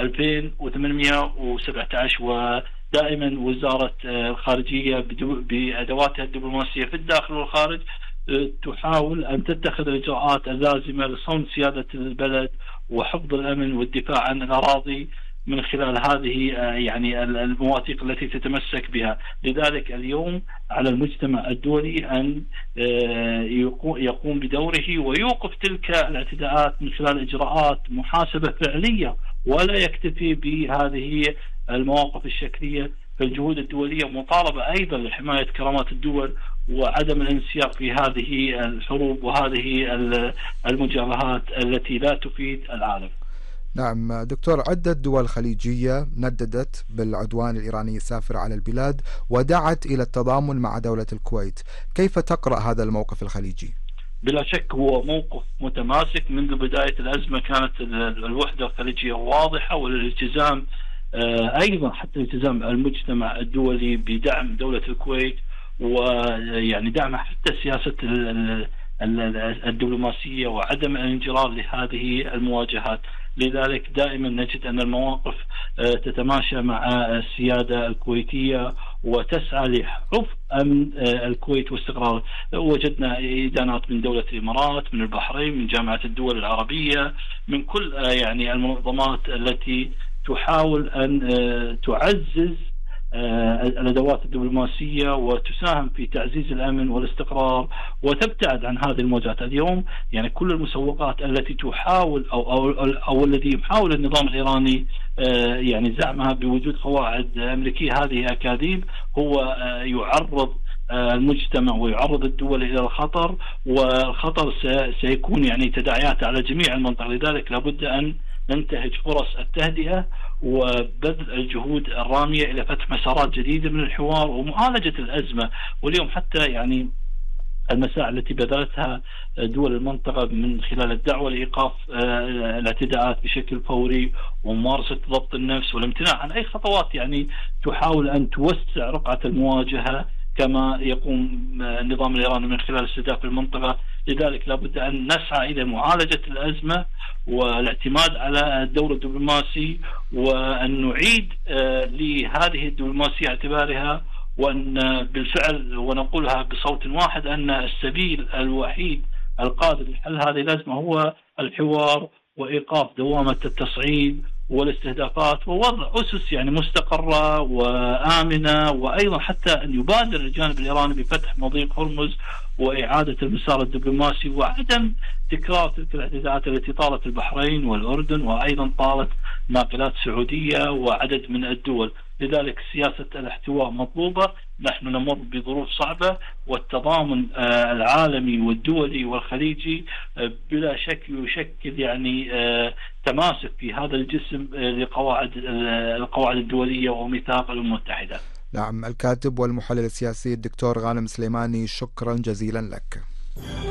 2817. ودائما وزارة الخارجية بأدواتها الدبلوماسية في الداخل والخارج تحاول أن تتخذ الإجراءات اللازمة لصون سيادة البلد وحفظ الأمن والدفاع عن الأراضي من خلال هذه يعني المواثيق التي تتمسك بها. لذلك اليوم على المجتمع الدولي أن يقوم بدوره ويوقف تلك الاعتداءات من خلال إجراءات محاسبة فعلية، ولا يكتفي بهذه المواقف الشكلية. فالجهود الدولية مطالبة أيضا لحماية كرامات الدول وعدم الانسياق في هذه الحروب وهذه المجابهات التي لا تفيد العالم. نعم دكتور، عدة دول خليجية نددت بالعدوان الإيراني السافر على البلاد ودعت إلى التضامن مع دولة الكويت، كيف تقرأ هذا الموقف الخليجي؟ بلا شك هو موقف متماسك. منذ بداية الأزمة كانت الوحدة الخليجية واضحة، والالتزام أيضا حتى التزام المجتمع الدولي بدعم دولة الكويت، ويعني دعم حتى سياسة الدبلوماسية وعدم الانجرار لهذه المواجهات. لذلك دائما نجد أن المواقف تتماشى مع السيادة الكويتية وتسعى لحفظ أمن الكويت واستقرار. وجدنا إدانات من دولة الإمارات، من البحرين، من جامعة الدول العربية، من كل يعني المنظمات التي تحاول أن تعزز الأدوات الدبلوماسية وتساهم في تعزيز الأمن والاستقرار وتبتعد عن هذه المواجهات. اليوم يعني كل المسوقات التي تحاول أو الذي يحاول النظام الإيراني يعني زعمها بوجود قواعد أمريكية، هذه أكاذيب. هو يعرض المجتمع ويعرض الدول إلى الخطر، والخطر سيكون يعني تداعيات على جميع المنطقة. لذلك لابد أن ننتهج فرص التهدئة وبذل الجهود الرامية إلى فتح مسارات جديدة من الحوار ومعالجة الأزمة. واليوم حتى يعني المساعي التي بذلتها دول المنطقة من خلال الدعوة لإيقاف الاعتداءات بشكل فوري وممارسة ضبط النفس والامتناع عن أي خطوات يعني تحاول أن توسع رقعة المواجهة كما يقوم النظام الإيراني من خلال استهداف المنطقة. لذلك لابد أن نسعى إلى معالجة الأزمة والاعتماد على الدور الدبلوماسي، وأن نعيد لهذه الدبلوماسية اعتبارها، وأن بالفعل ونقولها بصوت واحد أن السبيل الوحيد القادر لحل هذه الأزمة هو الحوار وإيقاف دوامة التصعيد والاستهدافات ووضع أسس يعني مستقرة وآمنة، وأيضا حتى أن يبادر الجانب الإيراني بفتح مضيق هرمز وإعادة المسار الدبلوماسي وعدم تكرار تلك الاعتداءات التي طالت البحرين والأردن وأيضا طالت ناقلات سعودية وعدد من الدول. لذلك سياسة الاحتواء مطلوبة. نحن نمر بظروف صعبة، والتضامن العالمي والدولي والخليجي بلا شك يشكل يعني تماسك في هذا الجسم القواعد الدولية وميثاق الأمم المتحدة. نعم، الكاتب والمحلل السياسي الدكتور غانم سليماني، شكرا جزيلا لك.